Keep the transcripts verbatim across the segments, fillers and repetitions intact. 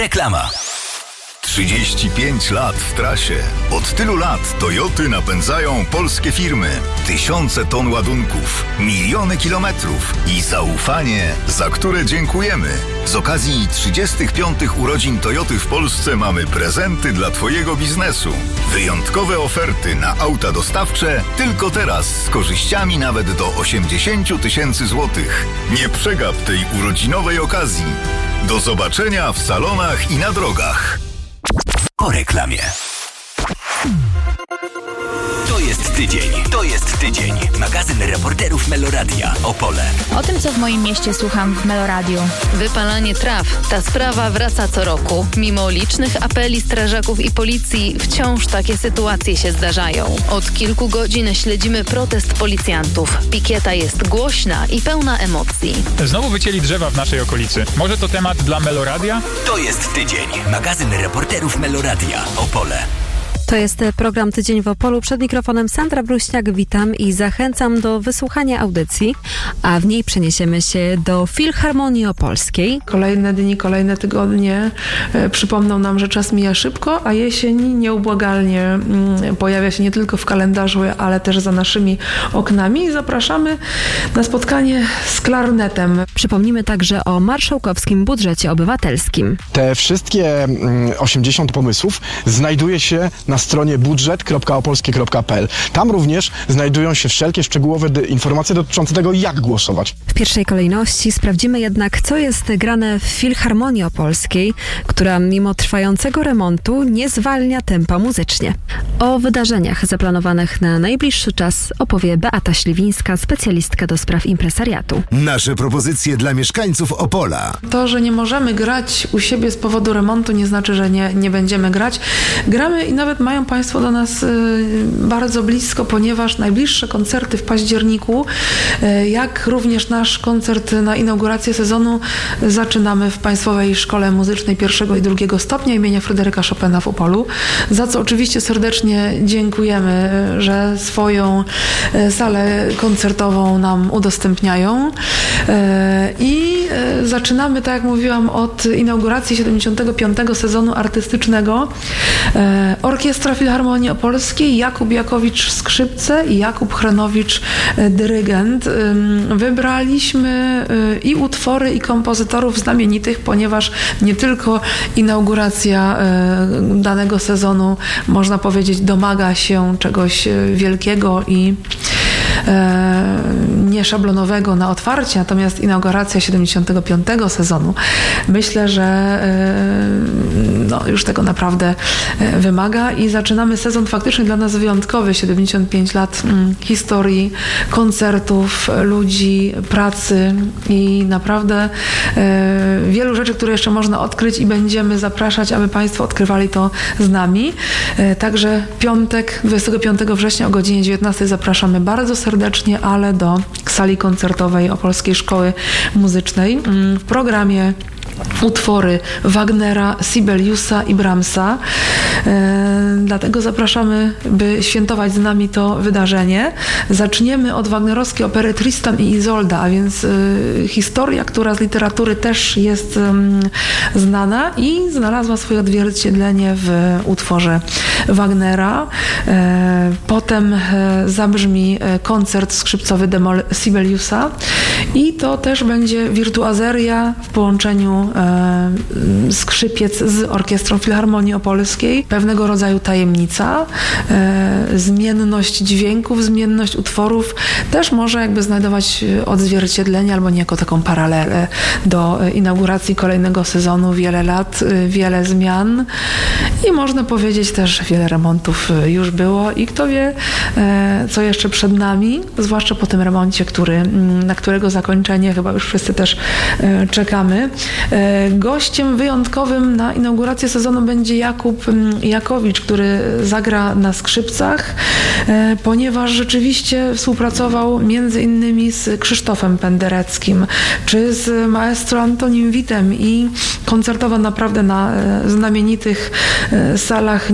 Reklama. trzydzieści pięć lat w trasie. Od tylu lat Toyoty napędzają polskie firmy. Tysiące ton ładunków, miliony kilometrów i zaufanie, za które dziękujemy. Z okazji trzydziestych piątych urodzin Toyoty w Polsce mamy prezenty dla Twojego biznesu. Wyjątkowe oferty na auta dostawcze tylko teraz z korzyściami nawet do osiemdziesiąt tysięcy złotych. Nie przegap tej urodzinowej okazji. Do zobaczenia w salonach i na drogach. Po reklamie. To jest tydzień, to jest tydzień. Magazyn reporterów Meloradia Opole. O tym, co w moim mieście słucham w Meloradiu. Wypalanie traw. Ta sprawa wraca co roku. Mimo licznych apeli strażaków i policji, wciąż takie sytuacje się zdarzają. Od kilku godzin śledzimy protest policjantów. Pikieta jest głośna i pełna emocji. Znowu wycięli drzewa w naszej okolicy. Może to temat dla Meloradia? To jest tydzień. Magazyn reporterów Meloradia Opole. To jest program Tydzień w Opolu. Przed mikrofonem Sandra Bruśniak. Witam i zachęcam do wysłuchania audycji, a w niej przeniesiemy się do Filharmonii Opolskiej. Kolejne dni, kolejne tygodnie e, przypomną nam, że czas mija szybko, a jesień nieubłagalnie mm, pojawia się nie tylko w kalendarzu, ale też za naszymi oknami. I zapraszamy na spotkanie z klarnetem. Przypomnimy także o marszałkowskim budżecie obywatelskim. Te wszystkie mm, osiemdziesiąt pomysłów znajduje się na stronie budżet kropka opolskie kropka p l. Tam również znajdują się wszelkie szczegółowe d- informacje dotyczące tego, jak głosować. W pierwszej kolejności sprawdzimy jednak, co jest grane w Filharmonii Opolskiej, która mimo trwającego remontu nie zwalnia tempa muzycznie. O wydarzeniach zaplanowanych na najbliższy czas opowie Beata Śliwińska, specjalistka do spraw impresariatu. Nasze propozycje dla mieszkańców Opola. To, że nie możemy grać u siebie z powodu remontu, nie znaczy, że nie, nie będziemy grać. Gramy i nawet mają Państwo do nas y, bardzo blisko, ponieważ najbliższe koncerty w październiku, y, jak również nasz koncert na inaugurację sezonu zaczynamy w Państwowej Szkole Muzycznej pierwszego i drugiego stopnia imienia Fryderyka Chopina w Opolu, za co oczywiście serdecznie dziękujemy, że swoją y, salę koncertową nam udostępniają. Y, I y, zaczynamy, tak jak mówiłam, od inauguracji siedemdziesiątego piątego sezonu artystycznego. Y, Orkiestra Filharmonii Opolskiej, Jakub Jakowicz skrzypce i Jakub Chrenowicz dyrygent. Wybraliśmy i utwory, i kompozytorów znamienitych, ponieważ nie tylko inauguracja danego sezonu, można powiedzieć, domaga się czegoś wielkiego i nieszablonowego na otwarcie, natomiast inauguracja siedemdziesiątego piątego sezonu, myślę, że no, już tego naprawdę wymaga i zaczynamy sezon faktycznie dla nas wyjątkowy. siedemdziesiąt pięć lat historii, koncertów, ludzi, pracy i naprawdę wielu rzeczy, które jeszcze można odkryć i będziemy zapraszać, aby Państwo odkrywali to z nami. Także piątek, dwudziestego piątego września o godzinie dziewiętnastej zapraszamy bardzo serdecznie, ale do sali koncertowej Opolskiej Szkoły Muzycznej. W programie utwory Wagnera, Sibeliusa i Brahmsa. E, dlatego zapraszamy, by świętować z nami to wydarzenie. Zaczniemy od wagnerowskiej opery Tristan i Izolda, a więc e, historia, która z literatury też jest e, znana i znalazła swoje odzwierciedlenie w utworze Wagnera. E, potem e, zabrzmi koncert skrzypcowy Demol Sibeliusa i to też będzie wirtuazeria w połączeniu e, skrzypiec z Orkiestrą Filharmonii Opolskiej, pewnego rodzaju tajemnica, e, zmienność dźwięków, zmienność utworów też może jakby znajdować odzwierciedlenie albo niejako taką paralelę do inauguracji kolejnego sezonu. Wiele lat, wiele zmian i można powiedzieć też wiele remontów już było i kto wie, e, co jeszcze przed nami, zwłaszcza po tym remoncie, który, na którego zakończenie chyba już wszyscy też e, czekamy. E, gościem wyjątkowym na inaugurację sezonu będzie Jakub Jakowicz, który zagra na skrzypcach, e, ponieważ rzeczywiście współpracował między innymi z Krzysztofem Pendereckim czy z maestro Antonim Witem i koncertował naprawdę na e, znamienitych e, salach nie tylko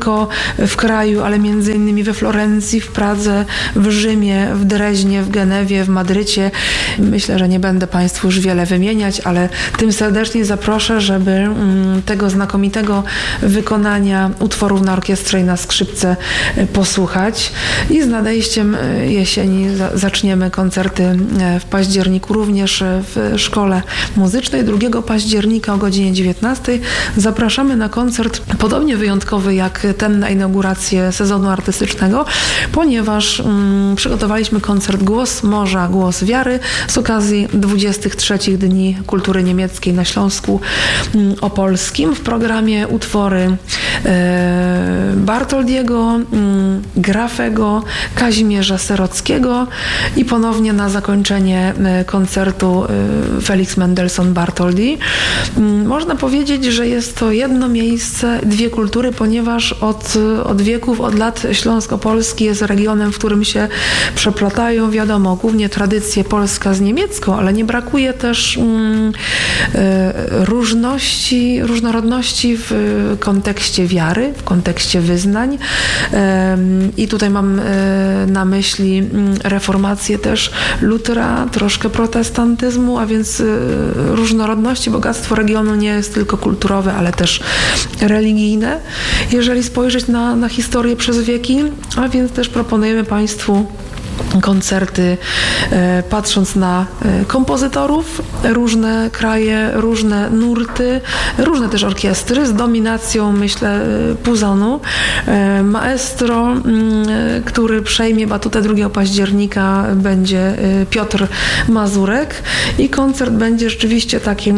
tylko w kraju, ale między innymi we Florencji, w Pradze, w Rzymie, w Dreźnie, w Genewie, w Madrycie. Myślę, że nie będę Państwu już wiele wymieniać, ale tym serdecznie zaproszę, żeby tego znakomitego wykonania utworów na orkiestrze i na skrzypce posłuchać. I z nadejściem jesieni zaczniemy koncerty w październiku, również w Szkole Muzycznej. drugiego października o godzinie dziewiętnastej zapraszamy na koncert podobnie wyjątkowy jak ten na inaugurację sezonu artystycznego, ponieważ mm, przygotowaliśmy koncert Głos Morza, Głos Wiary z okazji dwudziestych trzecich Dni Kultury Niemieckiej na Śląsku mm, Opolskim. W programie utwory e, Bartoldiego, mm, Grafego, Kazimierza Serockiego i ponownie na zakończenie koncertu e, Felix Mendelssohn Bartholdy. Mm, można powiedzieć, że jest to jedno miejsce, dwie kultury, ponieważ od, od wieków, od lat Śląsk Opolski jest regionem, w którym się przeplatają, wiadomo, głównie tradycje polska z niemiecką, ale nie brakuje też mm, e, różności, różnorodności w kontekście wiary, w kontekście wyznań. E, I tutaj mam e, na myśli mm, reformację też Lutera, troszkę protestantyzmu, a więc e, różnorodności, bogactwo regionu nie jest tylko kulturowe, ale też religijne. Jeżeli spojrzeć na, na historię przez wieki, a więc też proponujemy Państwu koncerty, e, patrząc na e, kompozytorów, różne kraje, różne nurty, różne też orkiestry z dominacją, myślę, e, puzonu. E, maestro, m, który przejmie batutę drugiego października, będzie e, Piotr Mazurek i koncert będzie rzeczywiście takim,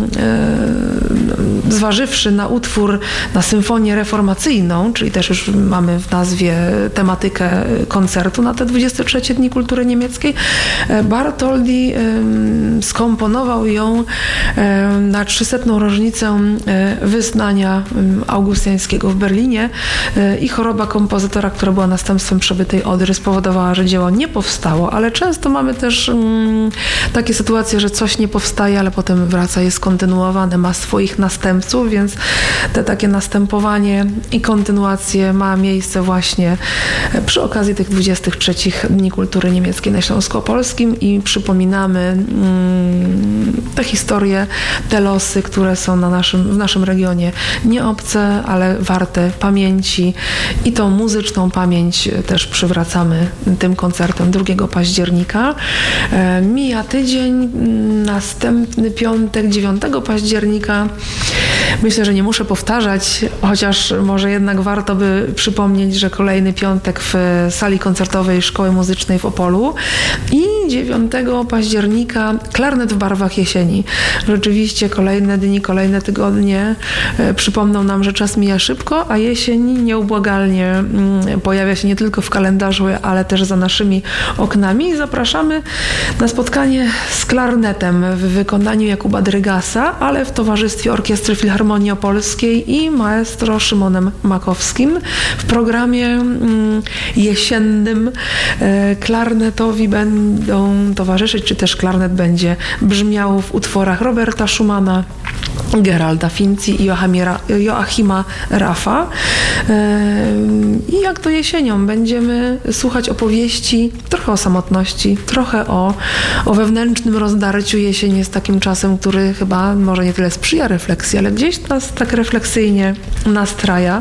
e, zważywszy na utwór, na symfonię reformacyjną, czyli też już mamy w nazwie tematykę koncertu na te dwudzieste trzecie Dni Kultury Niemieckiej. Bartholdy um, skomponował ją um, na trzysetną rocznicę um, wyznania um, augustiańskiego w Berlinie um, i choroba kompozytora, która była następstwem przebytej Odry, spowodowała, że dzieło nie powstało, ale często mamy też um, takie sytuacje, że coś nie powstaje, ale potem wraca, jest kontynuowane, ma swoich następców, więc te takie następowanie i kontynuacje ma miejsce właśnie przy okazji tych dwudziestych trzecich Dni Kultury Niemieckiej na Śląsku Opolskim i przypominamy mm, te historie, te losy, które są na naszym, w naszym regionie nie obce, ale warte pamięci i tą muzyczną pamięć też przywracamy tym koncertem drugiego października. E, mija tydzień, następny piątek, dziewiątego października. Myślę, że nie muszę powtarzać, chociaż może jednak warto by przypomnieć, że kolejny piątek w sali koncertowej Szkoły Muzycznej w Opolu i dziewiątego października klarnet w barwach jesieni. Rzeczywiście kolejne dni, kolejne tygodnie e, przypomną nam, że czas mija szybko, a jesień nieubłagalnie mm, pojawia się nie tylko w kalendarzu, ale też za naszymi oknami. I zapraszamy na spotkanie z klarnetem w wykonaniu Jakuba Drygasa, ale w towarzystwie Orkiestry Filharmonii Opolskiej i maestro Szymonem Makowskim. W programie mm, jesiennym e, klarnetowi będą towarzyszyć, czy też klarnet będzie brzmiał w utworach Roberta Schumana, Geralda Finzi i Joachimira, Joachima Raffa. I jak to jesienią będziemy słuchać opowieści trochę o samotności, trochę o, o wewnętrznym rozdarciu. Jesień jest takim czasem, który chyba może nie tyle sprzyja refleksji, ale gdzieś nas tak refleksyjnie nastraja.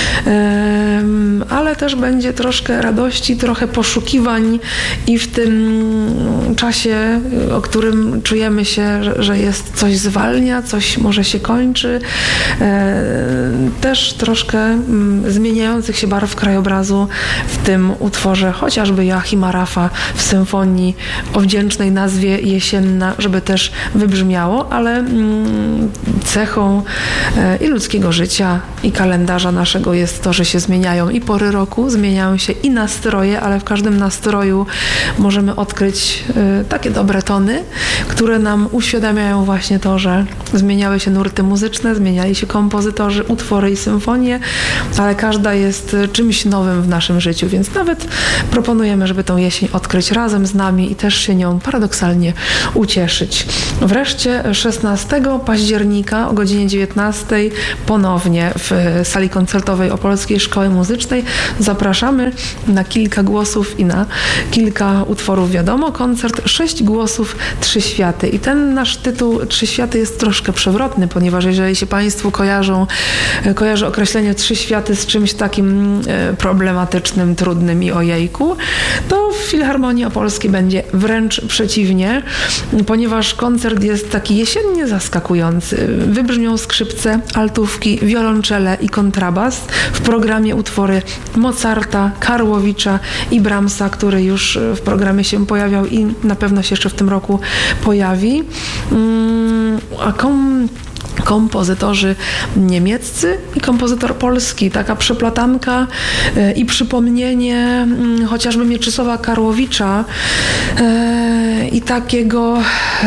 Ale też będzie troszkę radości, trochę poszukiwań i w tym czasie, o którym czujemy się, że, że jest coś zwalnia, coś może się kończy, też troszkę zmieniających się barw krajobrazu w tym utworze chociażby Joachima Raffa w symfonii o wdzięcznej nazwie Jesienna, żeby też wybrzmiało, ale cechą i ludzkiego życia, i kalendarza naszego jest to, że się zmieniają i pory roku, zmieniają się i nastroje, ale w każdym nastroju możemy odkryć takie dobre tony, które nam uświadamiają właśnie to, że zmieniały się nurty muzyczne, zmieniali się kompozytorzy, utwory i symfonie, ale każda jest czymś nowym w naszym życiu, więc nawet proponujemy, żeby tą jesień odkryć razem z nami i też się nią paradoksalnie ucieszyć. Wreszcie szesnastego października o godzinie dziewiętnastej dziewiętnastej ponownie w sali koncertowej Opolskiej Szkoły Muzycznej. Zapraszamy na kilka głosów i na kilka utworów. Wiadomo, koncert Sześć głosów, Trzy światy. I ten nasz tytuł Trzy światy jest troszkę przewrotny, ponieważ jeżeli się Państwu kojarzą, kojarzy określenie Trzy światy z czymś takim problematycznym, trudnym i ojejku, to w Filharmonii Opolskiej będzie wręcz przeciwnie, ponieważ koncert jest taki jesiennie zaskakujący. Wybrzmią skrzypce, altówki, wiolonczele i kontrabas. W programie utwory Mozarta, Karłowicza i Brahmsa, który już w programie się pojawiał i na pewno się jeszcze w tym roku pojawi. A kom kompozytorzy niemieccy i kompozytor polski. Taka przeplatanka i przypomnienie chociażby Mieczysława Karłowicza i takiego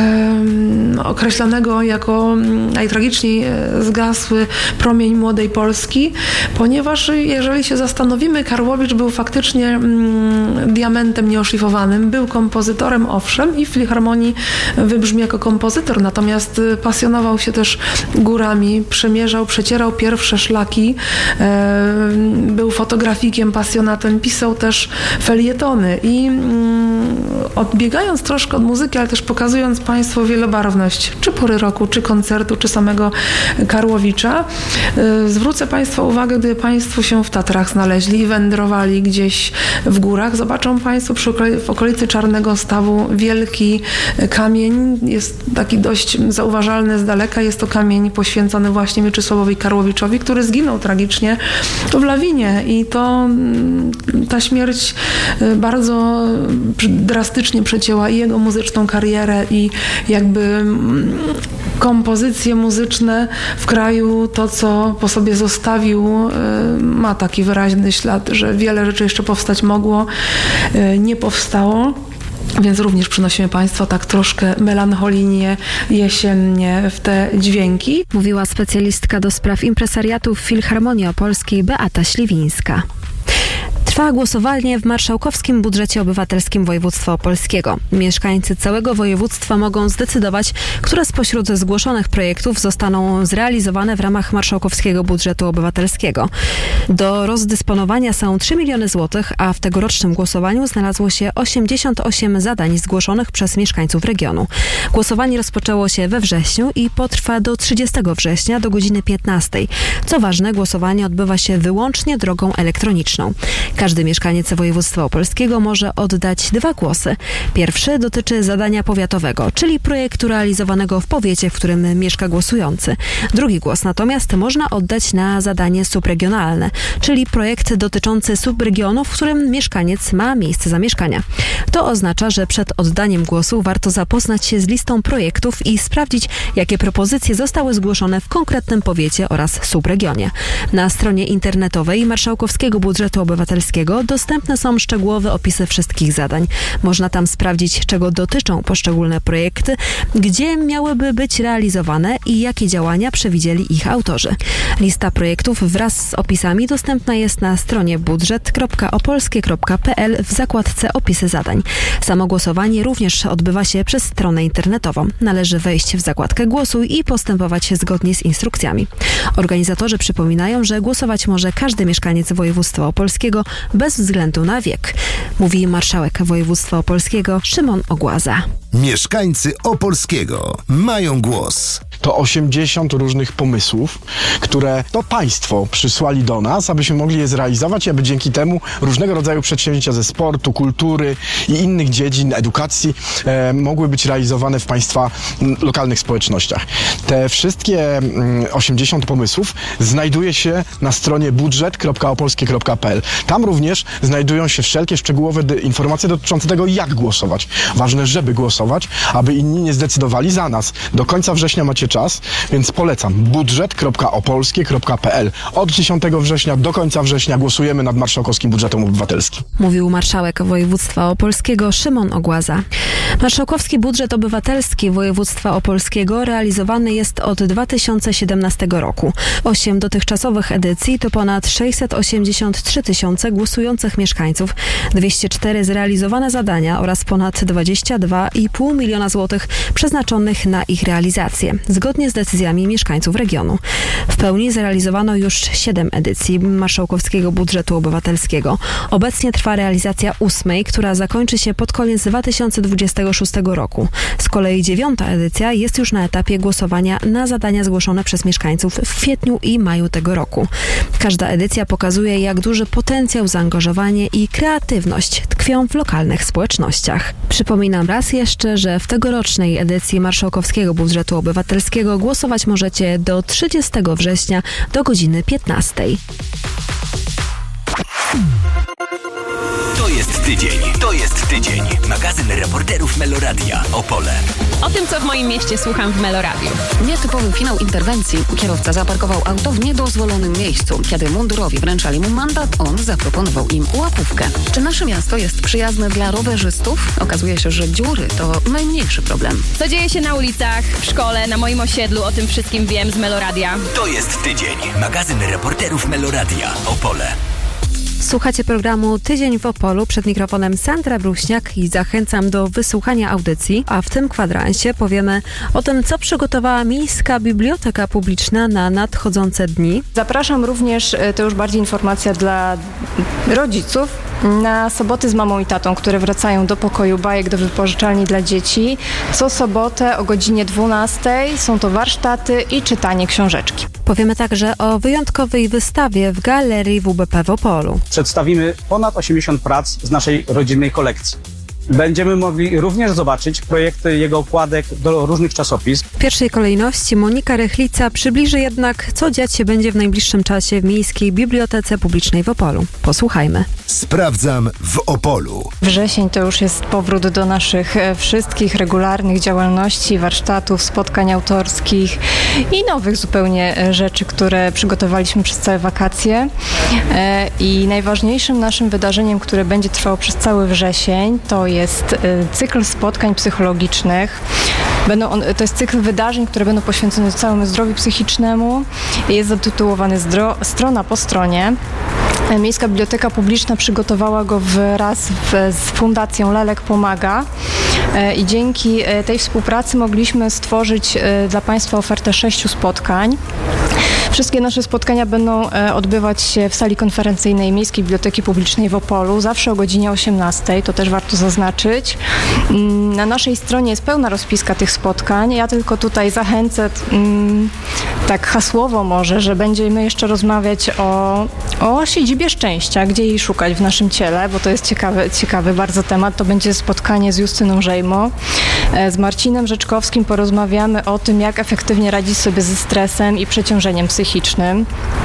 określanego jako najtragiczniej zgasły promień młodej Polski, ponieważ jeżeli się zastanowimy, Karłowicz był faktycznie diamentem nieoszlifowanym, był kompozytorem, owszem, i w Filharmonii wybrzmi jako kompozytor, natomiast pasjonował się też górami, przemierzał, przecierał pierwsze szlaki, był fotografikiem, pasjonatem, pisał też felietony i odbiegając troszkę od muzyki, ale też pokazując Państwu wielobarwność, czy pory roku, czy koncertu, czy samego Karłowicza, zwrócę Państwa uwagę, gdy Państwo się w Tatrach znaleźli i wędrowali gdzieś w górach, zobaczą Państwo przy okolicy, w okolicy Czarnego Stawu wielki kamień, jest taki dość zauważalny z daleka, jest to kamień poświęcony właśnie Mieczysławowi Karłowiczowi, który zginął tragicznie w lawinie i to ta śmierć bardzo drastycznie przecięła i jego muzyczną karierę i jakby kompozycje muzyczne w kraju, to co po sobie zostawił, ma taki wyraźny ślad, że wiele rzeczy jeszcze powstać mogło, nie powstało. Więc również przynosimy Państwu tak troszkę melancholijnie, jesiennie w te dźwięki. Mówiła specjalistka do spraw impresariatu w Filharmonii Opolskiej Beata Śliwińska. Trwa głosowanie w marszałkowskim budżecie obywatelskim województwa opolskiego. Mieszkańcy całego województwa mogą zdecydować, które spośród zgłoszonych projektów zostaną zrealizowane w ramach marszałkowskiego budżetu obywatelskiego. Do rozdysponowania są trzy miliony złotych, a w tegorocznym głosowaniu znalazło się osiemdziesiąt osiem zadań zgłoszonych przez mieszkańców regionu. Głosowanie rozpoczęło się we wrześniu i potrwa do trzydziestego września do godziny piętnastej. Co ważne, głosowanie odbywa się wyłącznie drogą elektroniczną. Każdy mieszkaniec województwa opolskiego może oddać dwa głosy. Pierwszy dotyczy zadania powiatowego, czyli projektu realizowanego w powiecie, w którym mieszka głosujący. Drugi głos natomiast można oddać na zadanie subregionalne, czyli projekt dotyczący subregionu, w którym mieszkaniec ma miejsce zamieszkania. To oznacza, że przed oddaniem głosu warto zapoznać się z listą projektów i sprawdzić, jakie propozycje zostały zgłoszone w konkretnym powiecie oraz subregionie. Na stronie internetowej Marszałkowskiego Budżetu Obywatelskiego dostępne są szczegółowe opisy wszystkich zadań. Można tam sprawdzić, czego dotyczą poszczególne projekty, gdzie miałyby być realizowane i jakie działania przewidzieli ich autorzy. Lista projektów wraz z opisami dostępna jest na stronie budżet kropka opolskie kropka p l w zakładce Opisy zadań. Samo głosowanie również odbywa się przez stronę internetową. Należy wejść w zakładkę Głosuj i postępować zgodnie z instrukcjami. Organizatorzy przypominają, że głosować może każdy mieszkaniec województwa opolskiego bez względu na wiek, mówi marszałek województwa opolskiego Szymon Ogłaza. Mieszkańcy Opolskiego mają głos. To osiemdziesiąt różnych pomysłów, które to państwo przysłali do nas, abyśmy mogli je zrealizować i aby dzięki temu różnego rodzaju przedsięwzięcia ze sportu, kultury i innych dziedzin edukacji e, mogły być realizowane w państwa m, lokalnych społecznościach. Te wszystkie m, osiemdziesiąt pomysłów znajduje się na stronie budżet kropka opolskie kropka p l. Tam również znajdują się wszelkie szczegółowe de- informacje dotyczące tego, jak głosować. Ważne, żeby głosować, aby inni nie zdecydowali za nas. Do końca września macie czas, więc polecam budżet kropka opolskie kropka p l. Od dziesiątego września do końca września głosujemy nad Marszałkowskim Budżetem Obywatelskim. Mówił marszałek województwa opolskiego Szymon Ogłaza. Marszałkowski Budżet Obywatelski województwa opolskiego realizowany jest od dwa tysiące siedemnastego roku. Osiem dotychczasowych edycji to ponad sześćset osiemdziesiąt trzy tysiące głosujących mieszkańców, dwieście cztery zrealizowane zadania oraz ponad dwadzieścia dwa i pół miliona złotych przeznaczonych na ich realizację. Z zgodnie z decyzjami mieszkańców regionu. W pełni zrealizowano już siedem edycji Marszałkowskiego Budżetu Obywatelskiego. Obecnie trwa realizacja ósmej, która zakończy się pod koniec dwa tysiące dwudziestego szóstego roku. Z kolei dziewiąta edycja jest już na etapie głosowania na zadania zgłoszone przez mieszkańców w kwietniu i maju tego roku. Każda edycja pokazuje, jak duży potencjał, zaangażowanie i kreatywność tkwią w lokalnych społecznościach. Przypominam raz jeszcze, że w tegorocznej edycji Marszałkowskiego Budżetu Obywatelskiego głosować możecie do trzydziestego września do godziny piętnastej. To jest tydzień. To jest tydzień. Magazyn reporterów Meloradia. Opole. O tym, co w moim mieście słucham w Meloradiu. Nietypowy finał interwencji. Kierowca zaparkował auto w niedozwolonym miejscu. Kiedy mundurowi wręczali mu mandat, on zaproponował im łapówkę. Czy nasze miasto jest przyjazne dla rowerzystów? Okazuje się, że dziury to najmniejszy problem. Co dzieje się na ulicach, w szkole, na moim osiedlu, o tym wszystkim wiem z Meloradia. To jest tydzień. Magazyn reporterów Meloradia. Opole. Słuchacie programu Tydzień w Opolu, przed mikrofonem Sandra Bruśniak i zachęcam do wysłuchania audycji, a w tym kwadransie powiemy o tym, co przygotowała Miejska Biblioteka Publiczna na nadchodzące dni. Zapraszam również, to już bardziej informacja dla rodziców, na soboty z mamą i tatą, które wracają do pokoju bajek do wypożyczalni dla dzieci. Co sobotę o godzinie dwunastej są to warsztaty i czytanie książeczki. Powiemy także o wyjątkowej wystawie w Galerii W B P w Opolu. Przedstawimy ponad osiemdziesiąt prac z naszej rodzinnej kolekcji. Będziemy mogli również zobaczyć projekty jego okładek do różnych czasopism. W pierwszej kolejności Monika Rychlica przybliży jednak, co dziać się będzie w najbliższym czasie w Miejskiej Bibliotece Publicznej w Opolu. Posłuchajmy. Sprawdzam w Opolu. Wrzesień to już jest powrót do naszych wszystkich regularnych działalności, warsztatów, spotkań autorskich i nowych zupełnie rzeczy, które przygotowaliśmy przez całe wakacje. I najważniejszym naszym wydarzeniem, które będzie trwało przez cały wrzesień, to jest jest cykl spotkań psychologicznych. Będą on, to jest cykl wydarzeń, które będą poświęcone całemu zdrowiu psychicznemu. Jest zatytułowany zdro, Strona po stronie. Miejska Biblioteka Publiczna przygotowała go wraz w, z Fundacją Lelek Pomaga i dzięki tej współpracy mogliśmy stworzyć dla Państwa ofertę sześciu spotkań. Wszystkie nasze spotkania będą odbywać się w sali konferencyjnej Miejskiej Biblioteki Publicznej w Opolu, zawsze o godzinie osiemnastej, to też warto zaznaczyć. Na naszej stronie jest pełna rozpiska tych spotkań. Ja tylko tutaj zachęcę, tak hasłowo może, że będziemy jeszcze rozmawiać o, o siedzibie szczęścia, gdzie jej szukać w naszym ciele, bo to jest ciekawy, ciekawy bardzo temat. To będzie spotkanie z Justyną Żejmo. Z Marcinem Rzeczkowskim porozmawiamy o tym, jak efektywnie radzić sobie ze stresem i przeciążeniem psychicznym.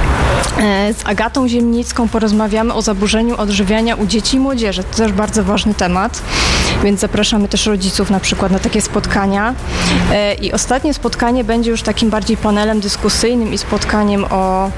Z Agatą Ziemnicką porozmawiamy o zaburzeniu odżywiania u dzieci i młodzieży. To też bardzo ważny temat, więc zapraszamy też rodziców na przykład na takie spotkania. I ostatnie spotkanie będzie już takim bardziej panelem dyskusyjnym i spotkaniem o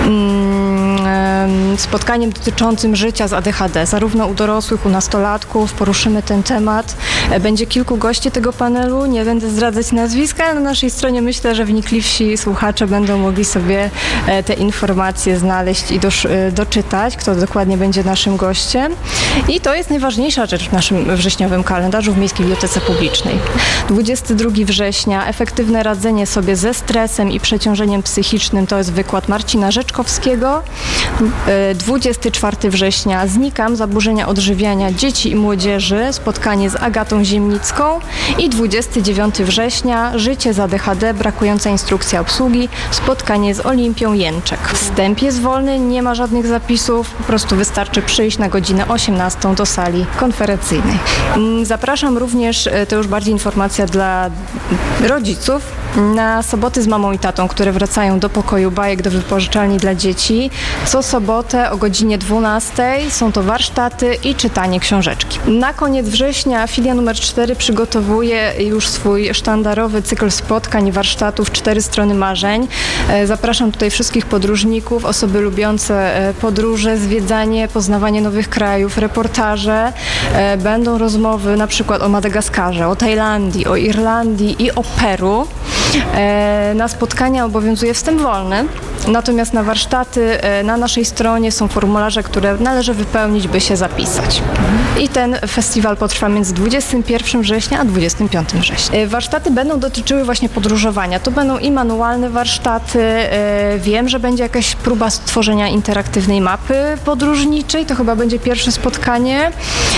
mm, spotkaniem dotyczącym życia z A D H D, zarówno u dorosłych, u nastolatków. Poruszymy ten temat. Będzie kilku gości tego panelu, nie będę zdradzać nazwiska, ale na naszej stronie myślę, że wnikliwsi słuchacze będą mogli sobie te informacje znaleźć i dosz, doczytać, kto dokładnie będzie naszym gościem. I to jest najważniejsza rzecz w naszym wrześniowym kalendarzu w Miejskiej Bibliotece Publicznej. dwudziestego drugiego września efektywne radzenie sobie ze stresem i przeciążeniem psychicznym, to jest wykład Marcina Rzeczkowskiego. dwudziestego czwartego września Znikam, zaburzenia odżywiania dzieci i młodzieży, spotkanie z Agatą Ziemnicką. I dwudziestego dziewiątego września Życie z A D H D, brakująca instrukcja obsługi, spotkanie z Olimpią Jęczek. Wstęp jest wolny, nie ma żadnych zapisów, po prostu wystarczy przyjść na godzinę osiemnastą do sali konferencyjnej. Zapraszam również, to już bardziej informacja dla rodziców, na soboty z mamą i tatą, które wracają do pokoju bajek do wypożyczalni dla dzieci. Co sobotę o godzinie dwunastej są to warsztaty i czytanie książeczki. Na koniec września filia numer cztery przygotowuje już swój sztandarowy cykl spotkań i warsztatów Cztery strony marzeń. Zapraszam tutaj wszystkich podróżników, osoby lubiące podróże, zwiedzanie, poznawanie nowych krajów, reportaże. Będą rozmowy na przykład o Madagaskarze, o Tajlandii, o Irlandii i o Peru. Na spotkania obowiązuje wstęp wolny, natomiast na warsztaty na naszej stronie są formularze, które należy wypełnić, by się zapisać. I ten festiwal potrwa między dwudziestego pierwszego września a dwudziestego piątego września. Warsztaty będą dotyczyły właśnie podróżowania. To będą i manualne warsztaty. Wiem, że będzie jakaś próba stworzenia interaktywnej mapy podróżniczej. To chyba będzie pierwsze spotkanie.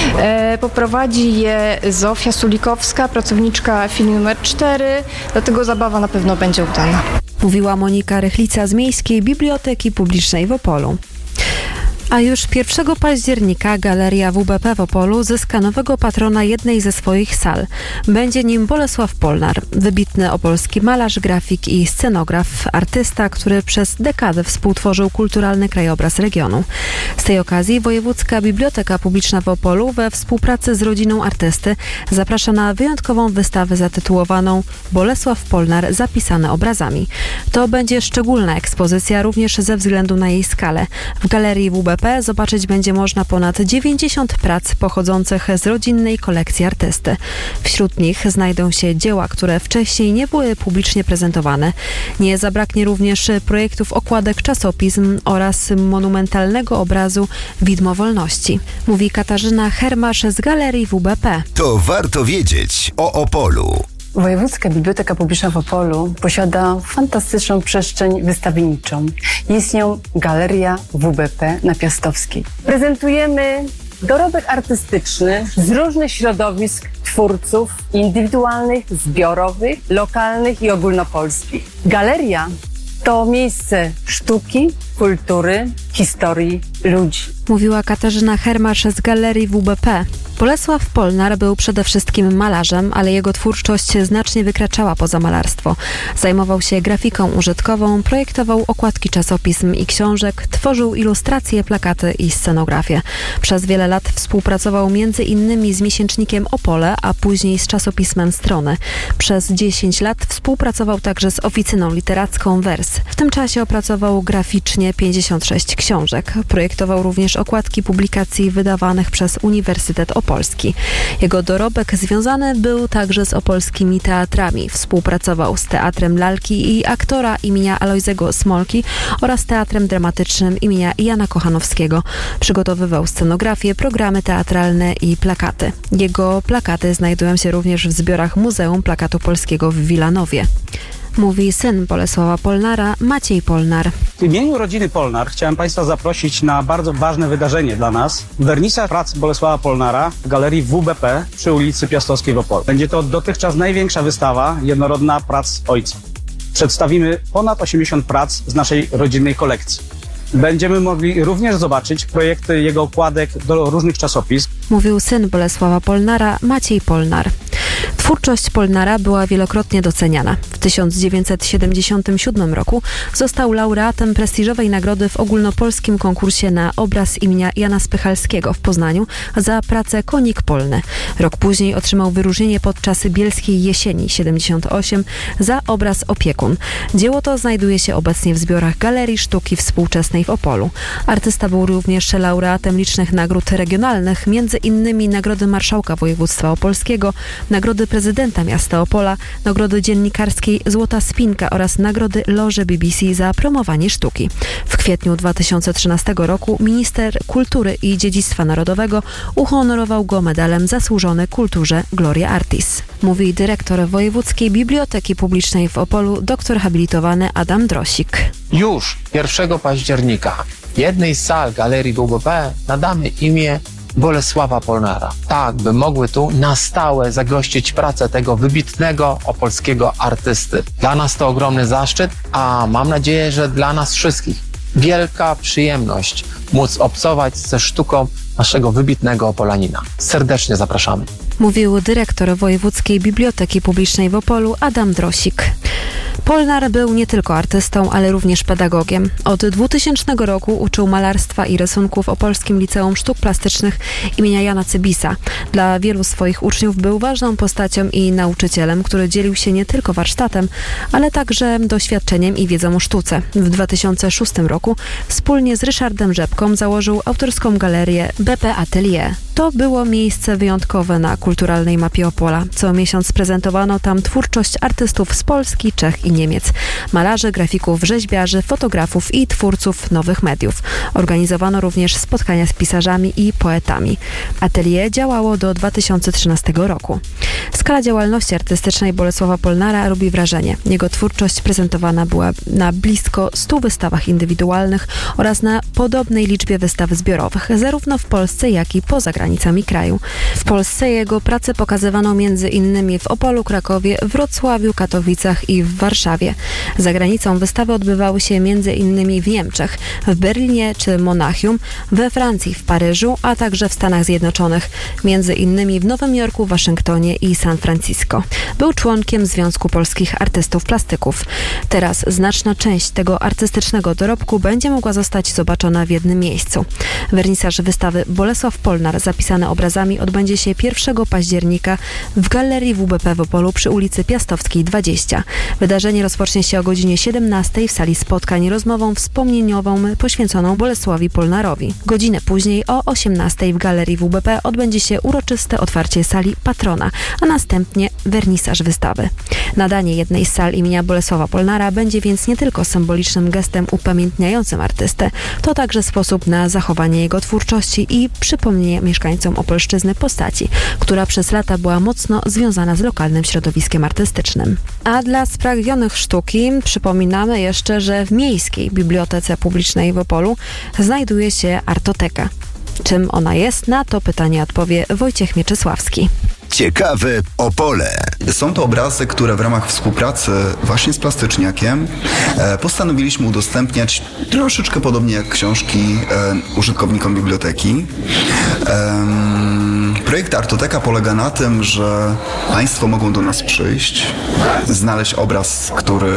Poprowadzi je Zofia Sulikowska, pracowniczka filii numer cztery. Dlatego zabawa na pewno będzie udana. Mówiła Monika Rychlica z Miejskiej Biblioteki Publicznej w Opolu. A już pierwszego października Galeria W B P w Opolu zyska nowego patrona jednej ze swoich sal. Będzie nim Bolesław Polnar, wybitny opolski malarz, grafik i scenograf, artysta, który przez dekadę współtworzył kulturalny krajobraz regionu. Z tej okazji Wojewódzka Biblioteka Publiczna w Opolu we współpracy z rodziną artysty zaprasza na wyjątkową wystawę zatytułowaną Bolesław Polnar zapisane obrazami. To będzie szczególna ekspozycja również ze względu na jej skalę. W Galerii W B P zobaczyć będzie można ponad dziewięćdziesiąt prac pochodzących z rodzinnej kolekcji artysty. Wśród nich znajdą się dzieła, które wcześniej nie były publicznie prezentowane. Nie zabraknie również projektów okładek czasopism oraz monumentalnego obrazu Widmo Wolności. Mówi Katarzyna Hermasz z Galerii W B P. To warto wiedzieć o Opolu. Wojewódzka Biblioteka Publiczna w Opolu posiada fantastyczną przestrzeń wystawienniczą. Jest nią Galeria W B P na Piastowskiej. Prezentujemy dorobek artystyczny z różnych środowisk twórców indywidualnych, zbiorowych, lokalnych i ogólnopolskich. Galeria to miejsce sztuki, kultury, historii, ludzi. Mówiła Katarzyna Hermasz z Galerii W B P. Bolesław Polnar był przede wszystkim malarzem, ale jego twórczość znacznie wykraczała poza malarstwo. Zajmował się grafiką użytkową, projektował okładki czasopism i książek, tworzył ilustracje, plakaty i scenografię. Przez wiele lat współpracował między innymi z miesięcznikiem Opole, a później z czasopismem Strony. Przez dziesięć lat współpracował także z oficyną literacką Wers. W tym czasie opracował graficznie pięćdziesiąt sześć książek. Projektował również okładki publikacji wydawanych przez Uniwersytet Opolski. Jego dorobek związany był także z opolskimi teatrami. Współpracował z Teatrem Lalki i Aktora imienia Alojzego Smolki oraz Teatrem Dramatycznym imienia Jana Kochanowskiego. Przygotowywał scenografię, programy teatralne i plakaty. Jego plakaty znajdują się również w zbiorach Muzeum Plakatu Polskiego w Wilanowie. Mówi syn Bolesława Polnara, Maciej Polnar. W imieniu rodziny Polnar chciałem Państwa zaprosić na bardzo ważne wydarzenie dla nas. Wernisaż prac Bolesława Polnara w Galerii W B P przy ulicy Piastowskiej w Opolu. Będzie to dotychczas największa wystawa jednorodna prac ojca. Przedstawimy ponad osiemdziesiąt prac z naszej rodzinnej kolekcji. Będziemy mogli również zobaczyć projekty jego okładek do różnych czasopism. Mówił syn Bolesława Polnara, Maciej Polnar. Twórczość Polnara była wielokrotnie doceniana. W tysiąc dziewięćset siedemdziesiątym siódmym roku został laureatem prestiżowej nagrody w ogólnopolskim konkursie na obraz imienia Jana Spychalskiego w Poznaniu za pracę Konik Polny. Rok później otrzymał wyróżnienie podczas Bielskiej Jesieni siedemdziesiąt osiem za obraz Opiekun. Dzieło to znajduje się obecnie w zbiorach Galerii Sztuki Współczesnej w Opolu. Artysta był również laureatem licznych nagród regionalnych, między innymi Nagrody Marszałka Województwa Opolskiego, Nagrody Prezydenta Miasta Opola, Nagrody Dziennikarskiej Złota Spinka oraz Nagrody Loży B B C za promowanie sztuki. W kwietniu dwa tysiące trzynastego roku minister kultury i dziedzictwa narodowego uhonorował go medalem Zasłużony Kulturze Gloria Artis. Mówi dyrektor Wojewódzkiej Biblioteki Publicznej w Opolu, doktor habilitowany Adam Drosik. Już pierwszego października jednej z sal Galerii W B P nadamy imię Bolesława Polnara. Tak, by mogły tu na stałe zagościć pracę tego wybitnego opolskiego artysty. Dla nas to ogromny zaszczyt, a mam nadzieję, że dla nas wszystkich wielka przyjemność móc obcować ze sztuką naszego wybitnego Opolanina. Serdecznie zapraszamy. Mówił dyrektor Wojewódzkiej Biblioteki Publicznej w Opolu Adam Drosik. Polnar był nie tylko artystą, ale również pedagogiem. Od dwutysięcznego roku uczył malarstwa i rysunków w Opolskim Liceum Sztuk Plastycznych imienia Jana Cybisa. Dla wielu swoich uczniów był ważną postacią i nauczycielem, który dzielił się nie tylko warsztatem, ale także doświadczeniem i wiedzą o sztuce. W dwa tysiące szóstym roku wspólnie z Ryszardem Rzepką założył autorską galerię B P Atelier. To było miejsce wyjątkowe na kulturalnej mapie Opola. Co miesiąc prezentowano tam twórczość artystów z Polski, Czech i Niemiec. Malarzy, grafików, rzeźbiarzy, fotografów i twórców nowych mediów. Organizowano również spotkania z pisarzami i poetami. Atelier działało do dwa tysiące trzynastego roku. Skala działalności artystycznej Bolesława Polnara robi wrażenie. Jego twórczość prezentowana była na blisko stu wystawach indywidualnych oraz na podobnej liczbie wystaw zbiorowych, zarówno w Polsce, jak i poza granicami kraju. W Polsce jego pracę pokazywano między innymi w Opolu, Krakowie, Wrocławiu, Katowicach i w Warszawie. Za granicą wystawy odbywały się między innymi w Niemczech, w Berlinie czy Monachium, we Francji, w Paryżu, a także w Stanach Zjednoczonych, między innymi w Nowym Jorku, Waszyngtonie i San Francisco. Był członkiem Związku Polskich Artystów Plastyków. Teraz znaczna część tego artystycznego dorobku będzie mogła zostać zobaczona w jednym miejscu. Wernisaż wystawy Bolesław Polnar zapisany obrazami odbędzie się pierwszego października w Galerii W B P w Opolu przy ulicy Piastowskiej dwadzieścia. Wydarzenie rozpocznie się o godzinie siedemnastej w sali spotkań rozmową wspomnieniową poświęconą Bolesławowi Polnarowi. Godzinę później o osiemnastej w Galerii W B P odbędzie się uroczyste otwarcie sali Patrona, a następnie wernisaż wystawy. Nadanie jednej z sal imienia Bolesława Polnara będzie więc nie tylko symbolicznym gestem upamiętniającym artystę, to także sposób na zachowanie jego twórczości i przypomnienie mieszkańcom Opolszczyzny postaci, która przez lata była mocno związana z lokalnym środowiskiem artystycznym. A dla spragnionych sztuki przypominamy jeszcze, że w Miejskiej Bibliotece Publicznej w Opolu znajduje się Artoteka. Czym ona jest? Na to pytanie odpowie Wojciech Mieczysławski. Ciekawe Opole. Są to obrazy, które w ramach współpracy właśnie z Plastyczniakiem e, postanowiliśmy udostępniać troszeczkę podobnie jak książki e, użytkownikom biblioteki. E, projekt Artoteka polega na tym, że Państwo mogą do nas przyjść, znaleźć obraz, który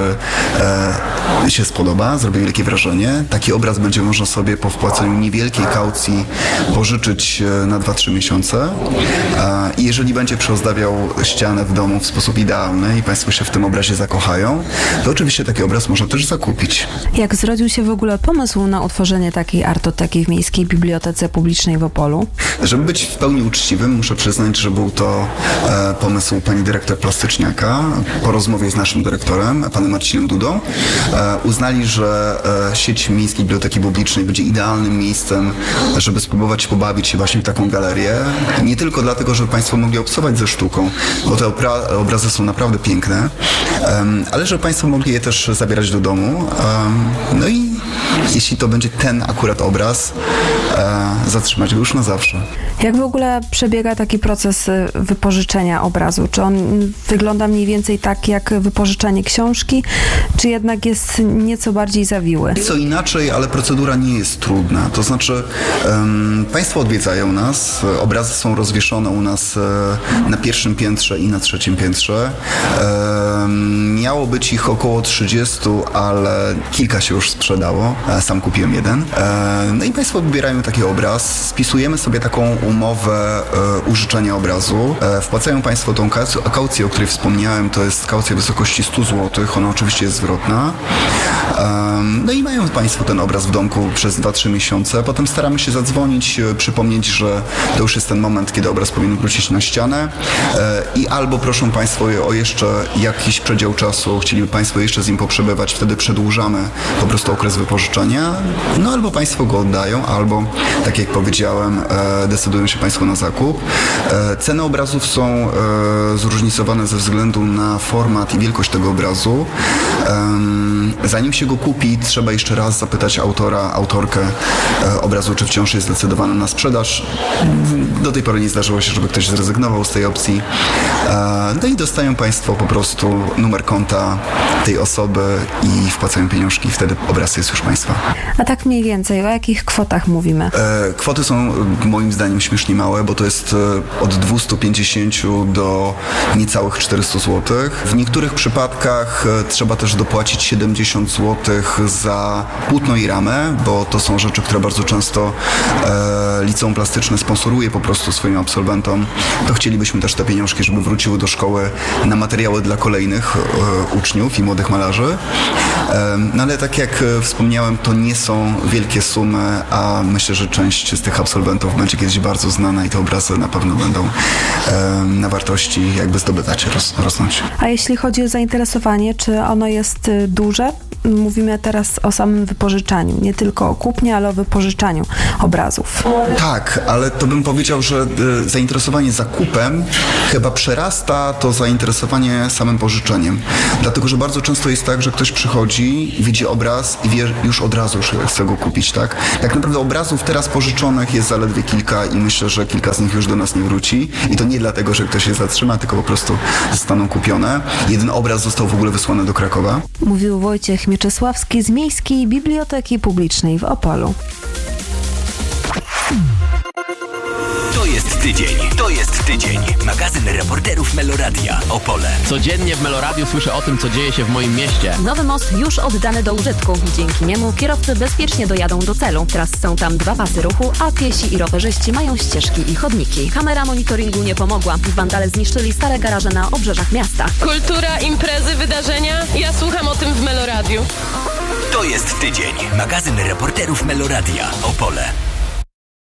e, się spodoba, zrobi wielkie wrażenie. Taki obraz będzie można sobie po wpłaceniu niewielkiej kaucji pożyczyć na dwa trzy miesiące. E, I jeżeli będzie przyozdabiał ścianę w domu w sposób idealny i Państwo się w tym obrazie zakochają, to oczywiście taki obraz można też zakupić. Jak zrodził się w ogóle pomysł na utworzenie takiej artoteki w Miejskiej Bibliotece Publicznej w Opolu? Żeby być w pełni uczciwym, muszę przyznać, że był to e, pomysł pani dyrektor Plastyczniaka. Po rozmowie z naszym dyrektorem, panem Marcinem Dudą, e, uznali, że e, sieć Miejskiej Biblioteki Publicznej będzie idealnym miejscem, żeby spróbować pobawić się właśnie w taką galerię. Nie tylko dlatego, żeby Państwo mogli obcować ze sztuką, bo te opra- obrazy są naprawdę piękne, um, ale żeby Państwo mogli je też zabierać do domu. Um, no i jeśli to będzie ten akurat obraz, e, zatrzymać go już na zawsze. Jak w ogóle przebiega taki proces wypożyczenia obrazu? Czy on wygląda mniej więcej tak jak wypożyczenie książki, czy jednak jest nieco bardziej zawiły? Co inaczej, ale procedura nie jest trudna. To znaczy um, Państwo odwiedzają nas, obrazy są rozwieszone u nas e, na pierwszym piętrze i na trzecim piętrze. E, miało być ich około trzydzieści, ale kilka się już sprzedało. E, sam kupiłem jeden. E, no i Państwo wybierają taki obraz, spisujemy sobie taką umowę e, użyczenia obrazu. E, wpłacają Państwo tą kaucję, kaucję, o której wspomniałem, to jest kaucja w wysokości stu złotych, ona oczywiście jest zwrotna. E, no i mają Państwo ten obraz w domku przez dwa trzy miesiące. Potem staramy się zadzwonić, e, przypomnieć, że to już jest ten moment, kiedy obraz powinien wrócić na ścianę e, i albo proszą Państwo o jeszcze jakiś przedział czasu, chcieliby Państwo jeszcze z nim poprzebywać, wtedy przedłużamy po prostu okres wypożyczenia, no albo Państwo go oddają, albo, tak jak powiedziałem, e, decydują się Państwo na zakup. E, ceny obrazów są e, zróżnicowane ze względu na format i wielkość tego obrazu. E, Um, zanim się go kupi, trzeba jeszcze raz zapytać autora, autorkę e, obrazu, czy wciąż jest zdecydowany na sprzedaż. Do tej pory nie zdarzyło się, żeby ktoś zrezygnował z tej opcji. E, no i dostają Państwo po prostu numer konta tej osoby i wpłacają pieniążki. Wtedy obraz jest już Państwa. A tak mniej więcej, o jakich kwotach mówimy? E, kwoty są moim zdaniem śmiesznie małe, bo to jest e, od dwieście pięćdziesiąt do niecałych czterysta złotych. W niektórych przypadkach e, trzeba też dopłacić siedemdziesiąt złotych za płótno i ramę, bo to są rzeczy, które bardzo często e, liceum plastyczne sponsoruje po prostu swoim absolwentom. To chcielibyśmy też te pieniążki, żeby wróciły do szkoły na materiały dla kolejnych e, uczniów i młodych malarzy. E, no ale tak jak wspomniałem, to nie są wielkie sumy, a myślę, że część z tych absolwentów będzie kiedyś bardzo znana i te obrazy na pewno będą e, na wartości jakby zdobywać, ros, rosnąć. A jeśli chodzi o zainteresowanie, czy ono jest duże? Mówimy teraz o samym wypożyczaniu, nie tylko o kupnie, ale o wypożyczaniu obrazów. Tak, ale to bym powiedział, że y, zainteresowanie zakupem chyba przerasta to zainteresowanie samym pożyczeniem. Dlatego, że bardzo często jest tak, że ktoś przychodzi, widzi obraz i wie już od razu, że chce go kupić, tak? Tak naprawdę obrazów teraz pożyczonych jest zaledwie kilka i myślę, że kilka z nich już do nas nie wróci. I to nie dlatego, że ktoś się zatrzyma, tylko po prostu zostaną kupione. Jeden obraz został w ogóle wysłany do Krakowa. Mówił Wojciech Mieczysławski z Miejskiej Biblioteki Publicznej w Opolu. To jest tydzień. To jest tydzień. Magazyn reporterów Meloradia. Opole. Codziennie w Meloradiu słyszę o tym, co dzieje się w moim mieście. Nowy most już oddany do użytku. Dzięki niemu kierowcy bezpiecznie dojadą do celu. Teraz są tam dwa pasy ruchu, a piesi i rowerzyści mają ścieżki i chodniki. Kamera monitoringu nie pomogła. Wandale zniszczyli stare garaże na obrzeżach miasta. Kultura, imprezy, wydarzenia. Ja słucham o tym w Meloradiu. To jest tydzień. Magazyn reporterów Meloradia. Opole.